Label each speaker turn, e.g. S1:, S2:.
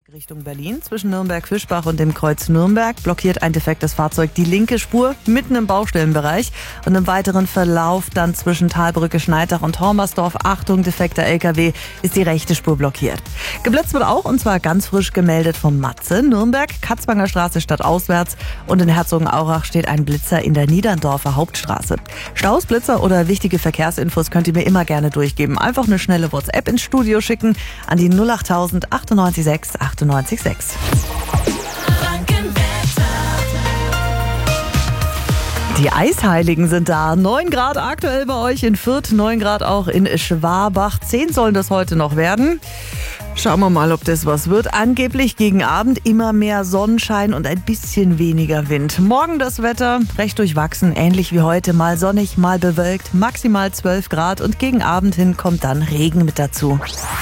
S1: Richtung Berlin. Zwischen Nürnberg-Fischbach und dem Kreuz Nürnberg blockiert ein defektes Fahrzeug die linke Spur mitten im Baustellenbereich. Und im weiteren Verlauf dann zwischen Talbrücke, Schneidach und Hormersdorf, Achtung, defekter LKW, ist die rechte Spur blockiert. Geblitzt wird auch, und zwar ganz frisch gemeldet vom Matze. Nürnberg, Katzbanger Straße stadtauswärts, und in Herzogenaurach steht ein Blitzer in der Niederndorfer Hauptstraße. Staus, Blitzer oder wichtige Verkehrsinfos könnt ihr mir immer gerne durchgeben. Einfach eine schnelle WhatsApp ins Studio schicken an die 08000 98 6 98 6. Die Eisheiligen sind da. 9 Grad aktuell bei euch in Fürth, 9 Grad auch in Schwabach. 10 sollen das heute noch werden. Schauen wir mal, ob das was wird. Angeblich gegen Abend immer mehr Sonnenschein und ein bisschen weniger Wind. Morgen das Wetter recht durchwachsen, ähnlich wie heute. Mal sonnig, mal bewölkt, maximal 12 Grad. Und gegen Abend hin kommt dann Regen mit dazu.